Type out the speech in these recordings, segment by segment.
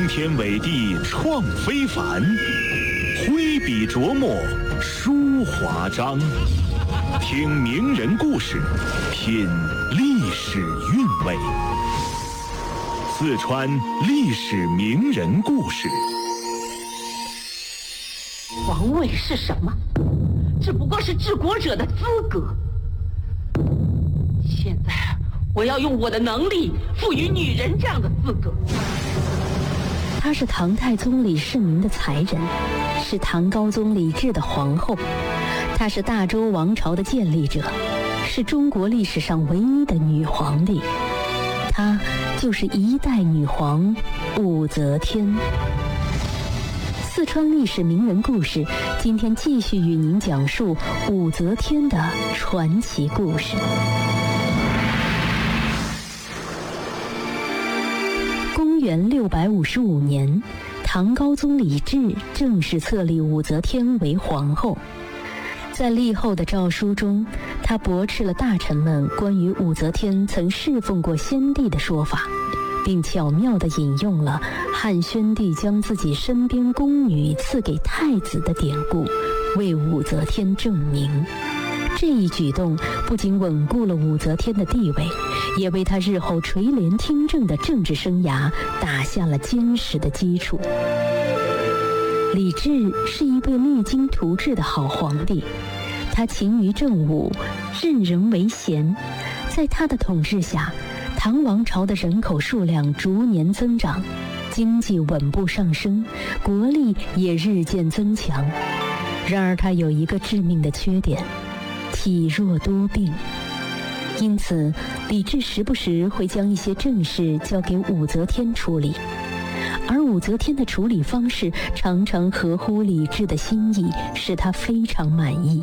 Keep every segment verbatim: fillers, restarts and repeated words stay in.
天伟地创非凡，挥笔琢磨书华章。听名人故事，品历史韵味。四川历史名人故事。 皇位是什么？只不过是治国者的资格。现在我要用我的能力赋予女人这样的资格。 她是唐太宗李世民的才人，是唐高宗李治的皇后，她是大周王朝的建立者，是中国历史上唯一的女皇帝。她就是一代女皇武则天。四川历史名人故事，今天继续与您讲述武则天的传奇故事。公元六百五十五年，唐高宗李治正式册立武则天为皇后。在立后的诏书中，他驳斥了大臣们关于武则天曾侍奉过先帝的说法，并巧妙地引用了汉宣帝将自己身边宫女赐给太子的典故，为武则天证明。这一举动不仅稳固了武则天的地位，也为她日后垂帘听政的政治生涯打下了坚实的基础。李治是一位励精图治的好皇帝，他勤于政务，任人唯贤。在他的统治下，唐王朝的人口数量逐年增长，经济稳步上升，国力也日渐增强。然而他有一个致命的缺点，体弱多病。因此李治时不时会将一些政事交给武则天处理，而武则天的处理方式常常合乎李治的心意，使他非常满意。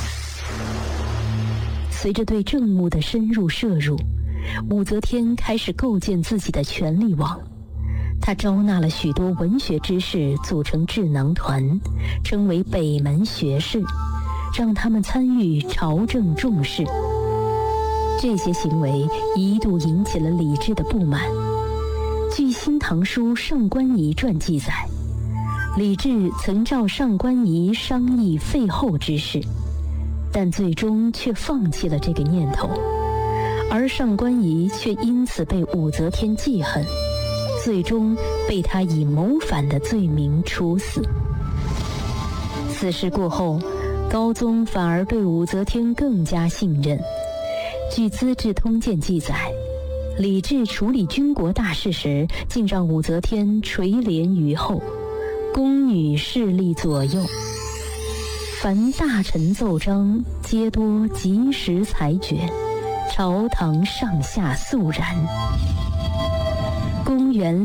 随着对政务的深入摄入，武则天开始构建自己的权力网。她招纳了许多文学之士，组成智囊团，称为北门学士，让他们参与朝政重事。这些行为一度引起了李治的不满。据《新唐书·上官仪传》记载，李治曾召上官仪商议废后之事，但最终却放弃了这个念头，而上官仪却因此被武则天记恨，最终被他以谋反的罪名处死。此事过后，高宗反而对武则天更加信任。据《资治通鉴》记载，李治处理军国大事时，竟让武则天垂帘于后，宫女侍立左右，凡大臣奏章，皆多及时裁决，朝堂上下肃然。公元